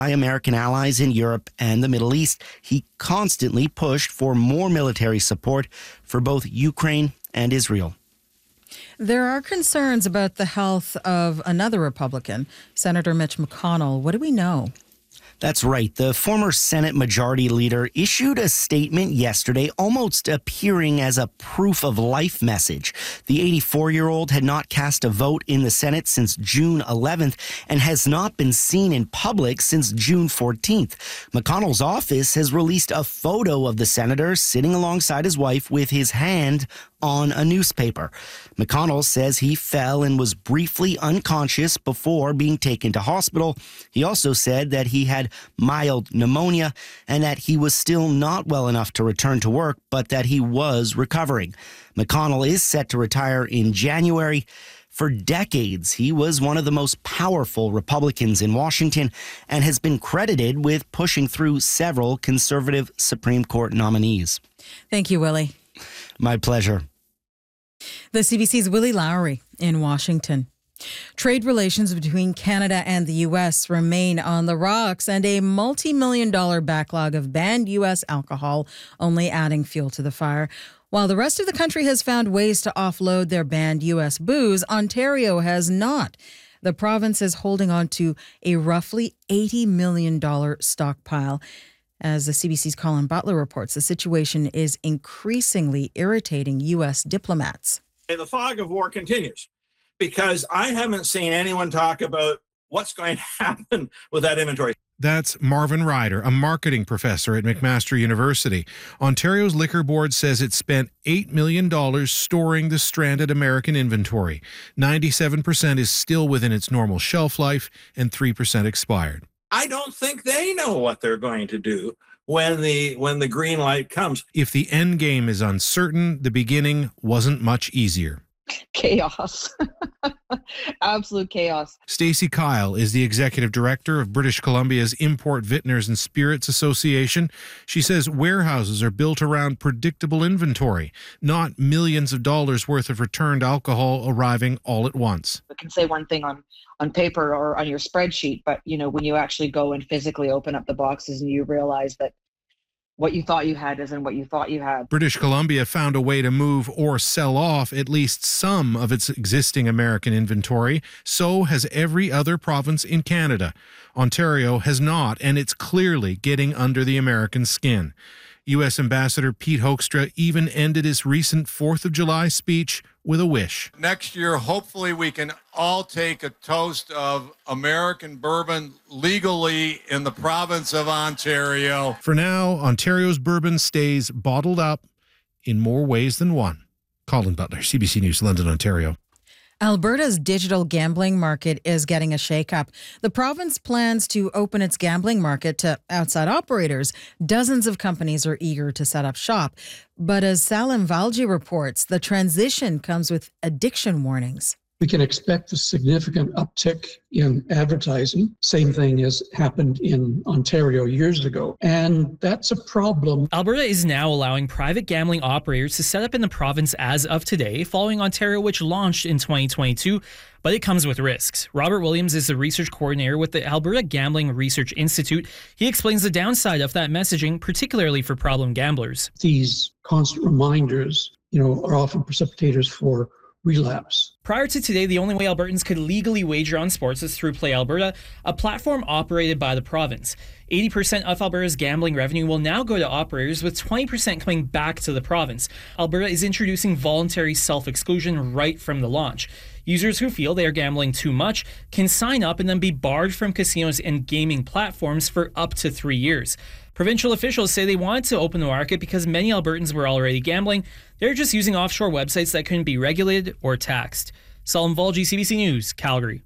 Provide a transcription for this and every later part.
by American allies in Europe and the Middle East. He constantly pushed for more military support for both Ukraine and Israel. There are concerns about the health of another Republican, Senator Mitch McConnell. What do we know? That's right. The former Senate Majority Leader issued a statement yesterday, almost appearing as a proof of life message. The 84-year-old had not cast a vote in the Senate since June 11th and has not been seen in public since June 14th. McConnell's office has released a photo of the senator sitting alongside his wife with his hand on a newspaper. McConnell says he fell and was briefly unconscious before being taken to hospital. He also said that he had mild pneumonia and that he was still not well enough to return to work, but that he was recovering. McConnell is set to retire in January. For decades, he was one of the most powerful Republicans in Washington and has been credited with pushing through several conservative Supreme Court nominees. Thank you, Willie. My pleasure. The CBC's Willie Lowry in Washington. Trade relations between Canada and the U.S. remain on the rocks, and a multi-million-dollar backlog of banned U.S. alcohol only adding fuel to the fire. While the rest of the country has found ways to offload their banned U.S. booze, Ontario has not. The province is holding on to a roughly $80 million stockpile. As the CBC's Colin Butler reports, the situation is increasingly irritating U.S. diplomats. The fog of war continues because I haven't seen anyone talk about what's going to happen with that inventory. That's Marvin Ryder, a marketing professor at McMaster University. Ontario's Liquor Board says it spent $8 million storing the stranded American inventory. 97% is still within its normal shelf life and 3% expired. I don't think they know what they're going to do when the green light comes. If the end game is uncertain, the beginning wasn't much easier. Chaos. Absolute chaos. Stacey Kyle is the executive director of British Columbia's Import Vintners and Spirits Association. She says warehouses are built around predictable inventory, not millions of dollars worth of returned alcohol arriving all at once. I can say one thing on paper or on your spreadsheet, but when you actually go and physically open up the boxes and you realize that what you thought you had isn't what you thought you had. British Columbia found a way to move or sell off at least some of its existing American inventory. So has every other province in Canada. Ontario has not, and it's clearly getting under the American skin. U.S. Ambassador Pete Hoekstra even ended his recent 4th of July speech with a wish. Next year, hopefully we can all take a toast of American bourbon legally in the province of Ontario. For now, Ontario's bourbon stays bottled up in more ways than one. Colin Butler, CBC News, London, Ontario. Alberta's digital gambling market is getting a shakeup. The province plans to open its gambling market to outside operators. Dozens of companies are eager to set up shop. But as Salim Valji reports, the transition comes with addiction warnings. We can expect a significant uptick in advertising. Same thing as happened in Ontario years ago. And that's a problem. Alberta is now allowing private gambling operators to set up in the province as of today, following Ontario, which launched in 2022. But it comes with risks. Robert Williams is the research coordinator with the Alberta Gambling Research Institute. He explains the downside of that messaging, particularly for problem gamblers. These constant reminders, are often precipitators for relapse. Prior to today, the only way Albertans could legally wager on sports is through Play Alberta, a platform operated by the province. 80% of Alberta's gambling revenue will now go to operators, with 20% coming back to the province. Alberta is introducing voluntary self-exclusion right from the launch. Users who feel they are gambling too much can sign up and then be barred from casinos and gaming platforms for up to 3 years. Provincial officials say they wanted to open the market because many Albertans were already gambling. They're just using offshore websites that couldn't be regulated or taxed. Salim Valji, CBC News, Calgary.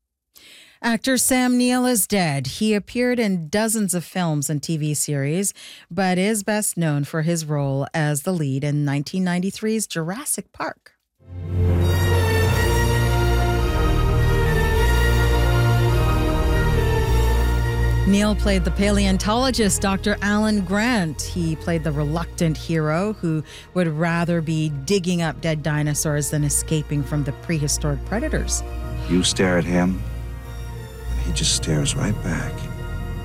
Actor Sam Neill is dead. He appeared in dozens of films and TV series, but is best known for his role as the lead in 1993's Jurassic Park. Neill played the paleontologist Dr. Alan Grant. He played the reluctant hero who would rather be digging up dead dinosaurs than escaping from the prehistoric predators. You stare at him, and he just stares right back.